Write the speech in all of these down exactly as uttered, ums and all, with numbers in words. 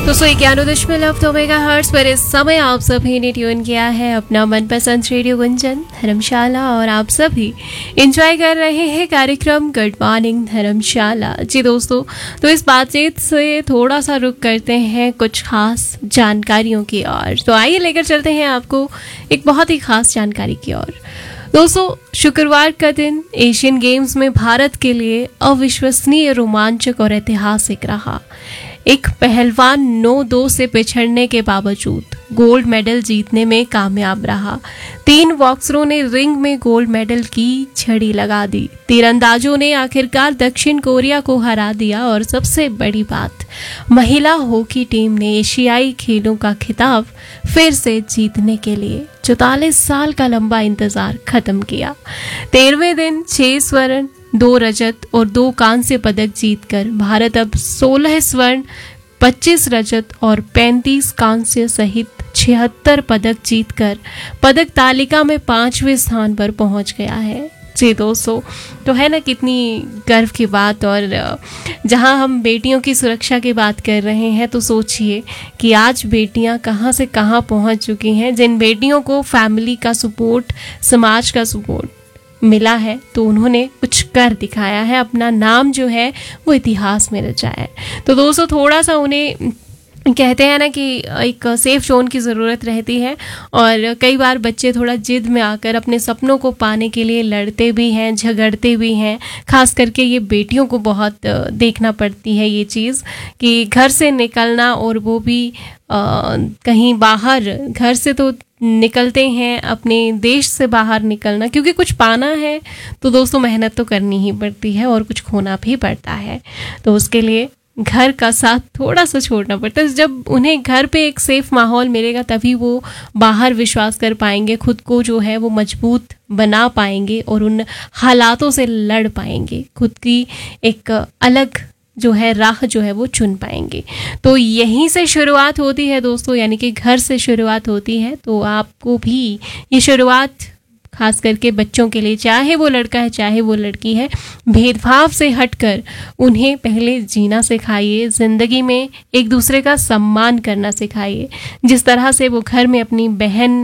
दोस्तों इक्यानवे दशमलव दो मेगा हर्ट्ज पर इस समय आप सभी ने ट्यून किया है अपना मनपसंद रेडियो गुंजन धर्मशाला और आप सभी एंजॉय कर रहे हैं कार्यक्रम गुड मॉर्निंग धर्मशाला। जी दोस्तों, तो इस बातचीत से थोड़ा सा रुक करते हैं कुछ खास जानकारियों की ओर। तो आइए लेकर चलते हैं आपको एक बहुत ही खास जानकारी की ओर। दोस्तों, शुक्रवार का दिन एशियन गेम्स में भारत के लिए अविश्वसनीय, रोमांचक और ऐतिहासिक रहा। एक पहलवान नौ दो से पिछड़ने के बावजूद गोल्ड मेडल जीतने में कामयाब रहा। तीन बॉक्सरों ने रिंग में गोल्ड मेडल की छड़ी लगा दी। तीरंदाजों ने आखिरकार दक्षिण कोरिया को हरा दिया और सबसे बड़ी बात, महिला हॉकी टीम ने एशियाई खेलों का खिताब फिर से जीतने के लिए चौतालीस साल का लंबा इंतजार खत्म किया। तेरहवें दिन छह स्वर्ण, दो रजत और दो कांस्य पदक जीतकर भारत अब सोलह स्वर्ण, पच्चीस रजत और पैंतीस कांस्य सहित छिहत्तर पदक जीतकर पदक तालिका में पांचवें स्थान पर पहुंच गया है। जी दोस्तों, तो है ना कितनी गर्व की बात। और जहां हम बेटियों की सुरक्षा की बात कर रहे हैं, तो सोचिए कि आज बेटियां कहां से कहां पहुंच चुकी हैं। जिन बेटियों को फैमिली का सपोर्ट, समाज का सपोर्ट मिला है, तो उन्होंने कुछ कर दिखाया है, अपना नाम जो है वो इतिहास में रचाया है। तो दोस्तों, थोड़ा सा उन्हें कहते हैं ना कि एक सेफ जोन की ज़रूरत रहती है। और कई बार बच्चे थोड़ा जिद में आकर अपने सपनों को पाने के लिए लड़ते भी हैं, झगड़ते भी हैं। खास करके ये बेटियों को बहुत देखना पड़ती है ये चीज़ कि घर से निकलना, और वो भी आ, कहीं बाहर, घर से तो निकलते हैं, अपने देश से बाहर निकलना, क्योंकि कुछ पाना है तो दोस्तों मेहनत तो करनी ही पड़ती है और कुछ खोना भी पड़ता है। तो उसके लिए घर का साथ थोड़ा सा छोड़ना पड़ता है। जब उन्हें घर पे एक सेफ माहौल मिलेगा, तभी वो बाहर विश्वास कर पाएंगे, खुद को जो है वो मजबूत बना पाएंगे और उन हालातों से लड़ पाएंगे, खुद की एक अलग जो है राह जो है वो चुन पाएंगे। तो यहीं से शुरुआत होती है दोस्तों, यानी कि घर से शुरुआत होती है। तो आपको भी ये शुरुआत खास करके बच्चों के लिए, चाहे वो लड़का है चाहे वो लड़की है, भेदभाव से हटकर उन्हें पहले जीना सिखाइए, ज़िंदगी में एक दूसरे का सम्मान करना सिखाइए। जिस तरह से वो घर में अपनी बहन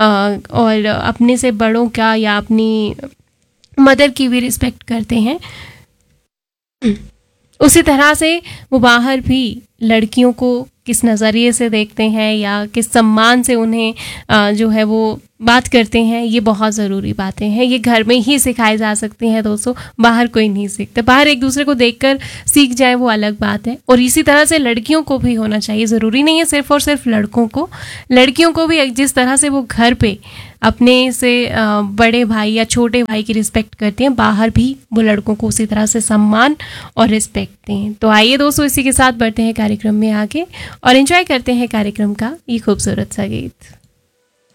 और अपने से बड़ों का या अपनी मदर की भी रिस्पेक्ट करते हैं, उसी तरह से वो बाहर भी लड़कियों को किस नज़रिए से देखते हैं या किस सम्मान से उन्हें जो है वो बात करते हैं, ये बहुत ज़रूरी बातें हैं। ये घर में ही सिखाई जा सकती हैं दोस्तों, बाहर कोई नहीं सीखता। बाहर एक दूसरे को देखकर सीख जाए वो अलग बात है। और इसी तरह से लड़कियों को भी होना चाहिए, ज़रूरी नहीं है सिर्फ और सिर्फ लड़कों को, लड़कियों को भी जिस तरह से वो घर पे अपने से बड़े भाई या छोटे भाई की रिस्पेक्ट करते हैं, बाहर भी वो लड़कों को उसी तरह से सम्मान और रिस्पेक्ट दें। तो आइए दोस्तों, इसी के साथ बढ़ते हैं कार्यक्रम में आगे और एंजॉय करते हैं कार्यक्रम का ये खूबसूरत सा गीत।